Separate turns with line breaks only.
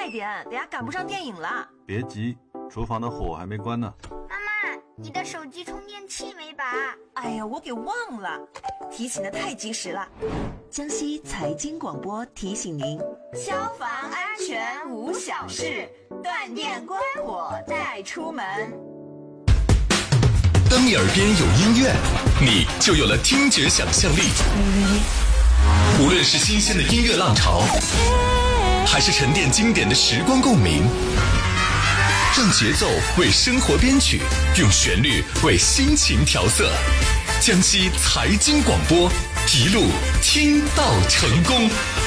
快点，等下赶不上电影了。
别急，厨房的火还没关呢。
妈妈，你的手机充电器没拔？
哎呀，我给忘了，提醒的太及时了。
江西财经广播提醒您：
消防安全无小事，断电关火再出门。
当你耳边有音乐，你就有了听觉想象力。无论是新鲜的音乐浪潮，还是沉淀经典的时光共鸣，让节奏为生活编曲，用旋律为心情调色。江西财经广播，一路听到成功。